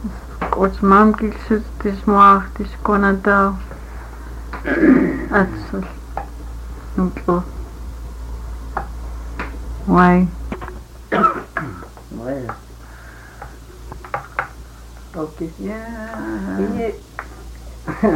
Quats mamkilsutis muartis konatau atsal nutlo wai Bueno. Ok. yeah